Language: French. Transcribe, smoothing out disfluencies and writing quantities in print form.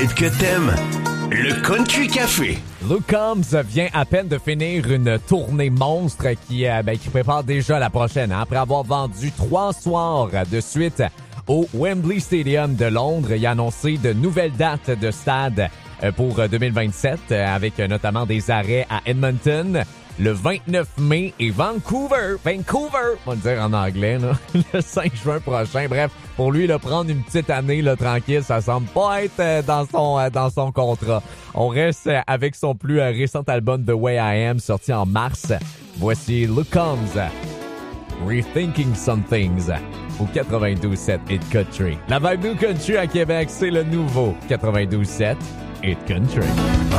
Que t'aimes, le Country Café. Luke Combs vient à peine de finir une tournée monstre qui prépare déjà la prochaine. Après avoir vendu 3 soirs de suite au Wembley Stadium de Londres, il a annoncé de nouvelles dates de stade pour 2027 avec notamment des arrêts à Edmonton le 29 mai et Vancouver, on va le dire en anglais, là, le 5 juin prochain. Bref, pour lui, là, prendre une petite année là, tranquille, ça semble pas être dans son contrat. On reste avec son plus récent album The Way I Am, sorti en mars. Voici Luke Combs, Rethinking Some Things, au 92.7 Hit Country. La vibe New Country à Québec, c'est le nouveau 92.7 Hit Country.